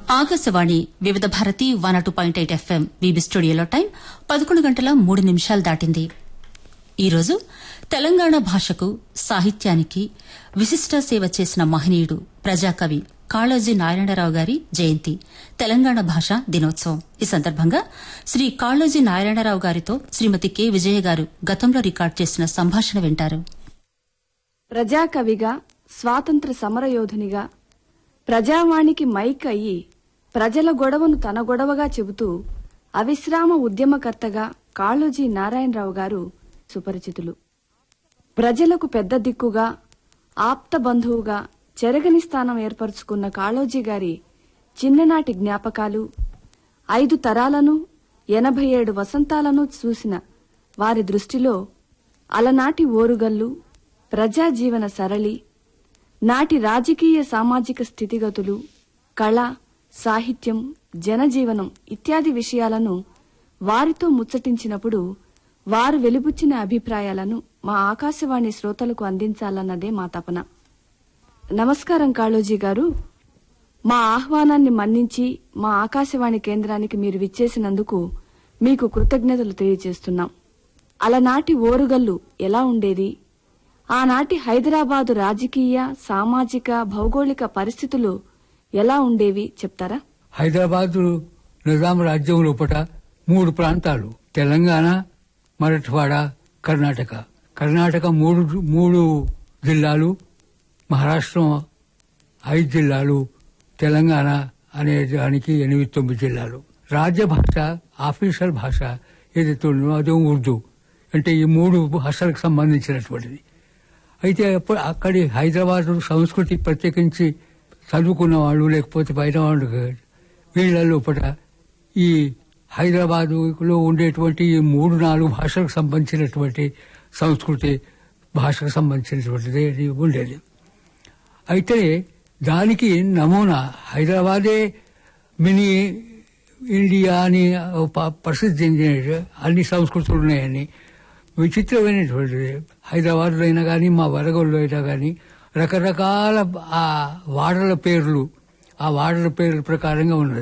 ఆకాశవాణి వివిధ Bharati 102.8 FM VB స్టూడియోలో time 11:03 దాటింది. ఈరోజు తెలంగాణ భాషకు సాహిత్యానికి విశిష్ట సేవ చేసిన మహనీయుడు ప్రజాకవి కాళోజీ నారాయణరావు గారి జయంతి, తెలంగాణ భాషా దినోత్సవం. ఈ సందర్భంగా శ్రీ కాళోజీ నారాయణరావు గారితో శ్రీమతి కె విజయ గారు గతంలో రికార్డు చేసిన సంభాషణ వింటారు. ప్రజాకవిగా, స్వాతంత్ర సమరయోధునిగా, ప్రజావాణికి మైక్ అయ్యి ప్రజల గొడవను తన గొడవగా చెబుతూ అవిశ్రామ ఉద్యమకర్తగా కాళోజీ నారాయణరావు గారు సుపరిచితులు. ప్రజలకు పెద్ద దిక్కుగా, ఆప్త బంధువుగా చెరగని స్థానం ఏర్పరచుకున్న కాళోజీ గారి చిన్ననాటి జ్ఞాపకాలు, 5 తరాలను 87 వసంతాలను చూసిన వారి దృష్టిలో అలనాటి ఓరుగల్లు, ప్రజాజీవన సరళి, నాటి రాజకీయ సామాజిక స్థితిగతులు, కళ, సాహిత్యం, జనజీవనం ఇత్యాది విషయాలను వారితో ముచ్చటించినప్పుడు వారు వెలిబుచ్చిన అభిప్రాయాలను మా ఆకాశవాణి శ్రోతలకు అందించాలన్నదే మా తపన. నమస్కారం కాళోజీ గారు. మా ఆహ్వానాన్ని మన్నించి మా ఆకాశవాణి కేంద్రానికి మీరు విచ్చేసినందుకు మీకు కృతజ్ఞతలు తెలియజేస్తున్నాం. అలనాటి ఓరుగల్లు ఎలా ఉండేది, ఆనాటి హైదరాబాదు రాజకీయ, సామాజిక, భౌగోళిక పరిస్థితులు ఎలా ఉండేవి చెప్తారా? హైదరాబాదు నిజాం రాజ్యం లోపల 3 ప్రాంతాలు, తెలంగాణ, మరాఠవాడ, కర్ణాటక. కర్ణాటక 3 జిల్లాలు, మహారాష్ట్ర 5 జిల్లాలు, తెలంగాణ అనే దానికి 8-9 జిల్లాలు. రాజ్య భాష, ఆఫీషియల్ భాష ఏదైతే ఉందో అదే ఉర్దూ. అంటే ఈ 3 భాషలకు సంబంధించినటువంటిది. అయితే అక్కడి హైదరాబాద్ సంస్కృతి ప్రత్యేకించి చదువుకున్న వాళ్ళు లేకపోతే బయట వాళ్ళు వీళ్ళ లోపల ఈ హైదరాబాదులో ఉండేటువంటి 3-4 భాషలకు సంబంధించినటువంటి సంస్కృతి, భాషకు సంబంధించినటువంటిది ఉండేది. అయితే దానికి నమూనా హైదరాబాదే మినీ ఇండియా అని ప్రసిద్ధి చెందిన అన్ని సంస్కృతులు ఉన్నాయని విచిత్రమైనటువంటిది. హైదరాబాద్లో అయినా కానీ, మా వరగల్లో అయినా కానీ రకరకాల ఆ వాడల పేర్ల ప్రకారంగా ఉన్నది.